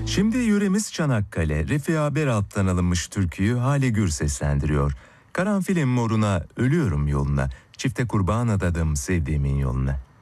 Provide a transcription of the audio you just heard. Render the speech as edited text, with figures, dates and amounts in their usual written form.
Şimdi yöremiz Çanakkale, Refia Beralt'tan alınmış türküyü Hale Gür seslendiriyor. Karanfilin moruna, ölüyorum yoluna, çifte kurban adadım sevdiğimin yoluna.